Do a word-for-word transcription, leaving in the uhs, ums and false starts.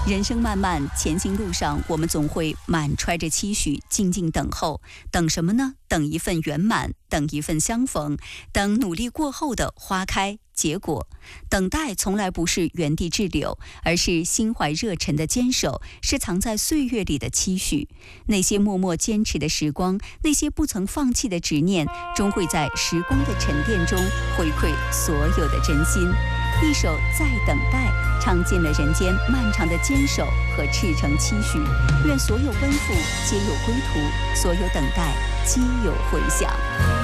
人生漫漫，前行路上，我们总会满揣着期许，静静等候。等什么呢？等一份圆满，等一份相逢，等努力过后的花开结果。等待从来不是原地滞留，而是心怀热忱的坚守，是藏在岁月里的期许。那些默默坚持的时光，那些不曾放弃的执念，终会在时光的沉淀中回馈所有的真心。一首《在等待》唱尽了人间漫长的坚守和赤诚期许。愿所有奔赴皆有归途，所有等待皆有回响。